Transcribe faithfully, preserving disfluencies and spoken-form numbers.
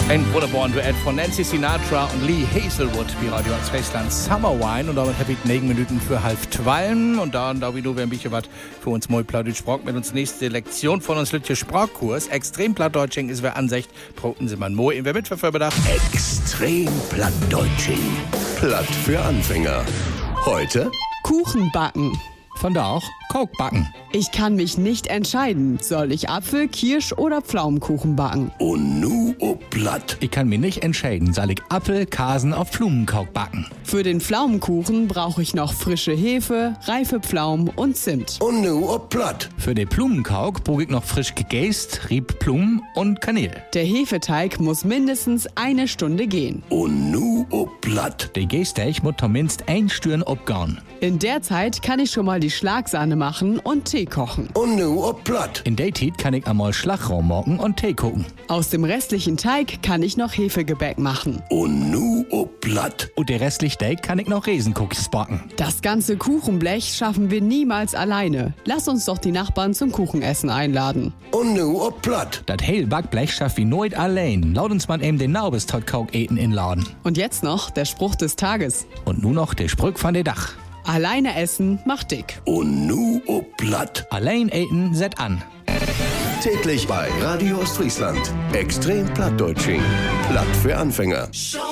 Ein wunderbares Duett von Nancy Sinatra und Lee Hazelwood bei Radio Ostfriesland Summer Wine. Und damit habe ich neun Minuten für halb zwölf. Und da, da wie du, wer ein bisschen was für uns mal Plattdeutsch sprach, mit uns nächste Lektion von uns Lütje Sprachkurs. Extrem Plattdeutsching ist wer Ansicht, broten Sie mal mo in wer mitverförbedacht. Extrem Plattdeutsching. Platt für Anfänger. Heute Kuchen backen. Von da auch Coke backen. Ich kann mich nicht entscheiden. Soll ich Apfel-, Kirsch- oder Pflaumenkuchen backen? und nu ob Platt. Ich kann mich nicht entscheiden, soll ich Apfel, Kasen auf Blumenkauk backen. Für den Pflaumenkuchen brauche ich noch frische Hefe, reife Pflaumen und Zimt. Und nu ob Platt. Für den Blumenkauk brauche ich noch frisch gegäst, Rieb Blumen und Kanäle. Der Hefeteig muss mindestens eine Stunde gehen. Und nu ob Platt. Der Gästeig muss zumindest ein Stüren abgehen. In der Zeit kann ich schon mal die Schlagsahne machen und Tee kochen. Und nu ob Platt. In der Zeit kann ich einmal Schlagraum morgen und Tee kochen. Aus dem restlichen Teig kann ich noch Hefegebäck machen. Und nu ob Platt. Und der restliche Teig kann ich noch Riesencookies backen. Das ganze Kuchenblech schaffen wir niemals alleine. Lass uns doch die Nachbarn zum Kuchenessen einladen. Und nu ob Platt. Das hell Backblech schafft wie nooit allein. Laut uns man eben den Naubes tot Kauk eten in Laden. Und jetzt noch der Spruch des Tages. Und nun noch der Sprück von der Dach. Alleine essen macht dick. Und nu ob Platt. Allein eten set an. Täglich bei Radio Ostfriesland. Extrem Plattdeutsching. Platt für Anfänger. Show